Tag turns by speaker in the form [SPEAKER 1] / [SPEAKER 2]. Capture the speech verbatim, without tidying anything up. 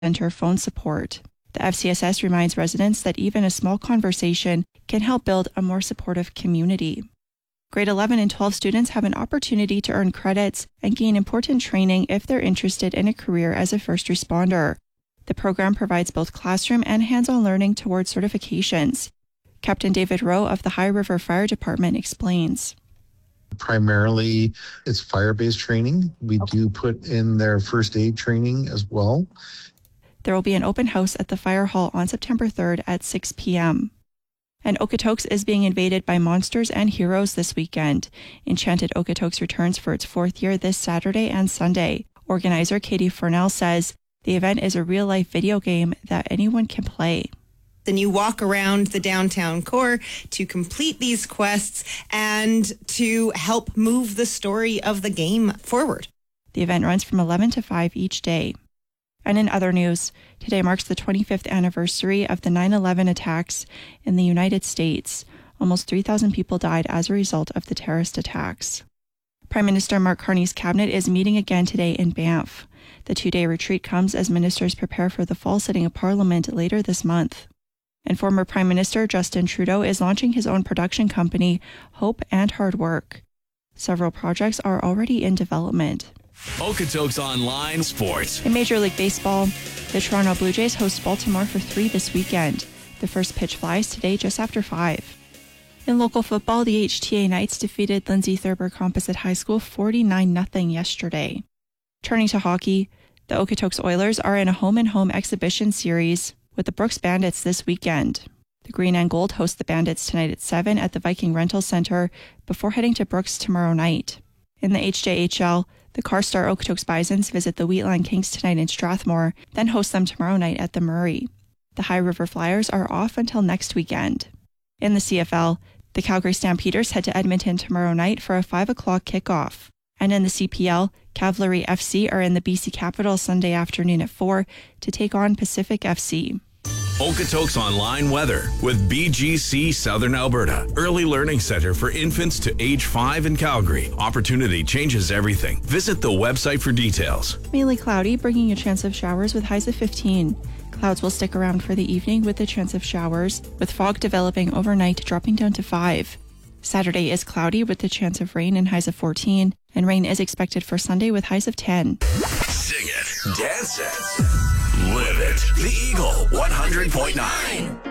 [SPEAKER 1] Center phone support. The F C S S reminds residents that even a small conversation can help build a more supportive community. Grade eleven and twelve students have an opportunity to earn credits and gain important training if they're interested in a career as a first responder. The program provides both classroom and hands-on learning towards certifications. Captain David Rowe of the High River Fire Department explains.
[SPEAKER 2] Primarily, it's fire-based training. We okay. do put in their first aid training as well.
[SPEAKER 1] There will be an open house at the fire hall on September third at six p.m. And Okotoks is being invaded by monsters and heroes this weekend. Enchanted Okotoks returns for its fourth year this Saturday and Sunday. Organizer Katie Furnell says the event is a real-life video game that anyone can play.
[SPEAKER 3] Then you walk around the downtown core to complete these quests and to help move the story of the game forward.
[SPEAKER 1] The event runs from eleven to five each day. And in other news, today marks the twenty-fifth anniversary of the nine eleven attacks in the United States. Almost three thousand people died as a result of the terrorist attacks. Prime Minister Mark Carney's cabinet is meeting again today in Banff. The two-day retreat comes as ministers prepare for the fall sitting of Parliament later this month. And former Prime Minister Justin Trudeau is launching his own production company, Hope and Hard Work. Several projects are already in development.
[SPEAKER 4] Okotoks Online Sports.
[SPEAKER 1] In Major League Baseball, the Toronto Blue Jays host Baltimore for three this weekend. The first pitch flies today just after five. In local football, the H T A Knights defeated Lindsay Thurber Composite High School forty-nine nothing yesterday. Turning to hockey, the Okotoks Oilers are in a home-and-home exhibition series with the Brooks Bandits this weekend. The Green and Gold host the Bandits tonight at seven at the Viking Rental Center before heading to Brooks tomorrow night. In the H J H L, the Carstar Okotoks Bisons visit the Wheatland Kings tonight in Strathmore, then host them tomorrow night at the Murray. The High River Flyers are off until next weekend. In the C F L, the Calgary Stampeders head to Edmonton tomorrow night for a five o'clock kickoff. And in the C P L, Cavalry F C are in the B C Capital Sunday afternoon at four to take on Pacific F C.
[SPEAKER 4] Okotoks Online Weather with B G C Southern Alberta. Early Learning Center for infants to age five in Calgary. Opportunity changes everything. Visit the website for details.
[SPEAKER 1] Mainly cloudy, bringing a chance of showers with highs of fifteen. Clouds will stick around for the evening with a chance of showers, with fog developing overnight, dropping down to five. Saturday is cloudy with the chance of rain and highs of fourteen, and rain is expected for Sunday with highs of ten.
[SPEAKER 4] Sing it, dance it, live it. The Eagle one hundred point nine.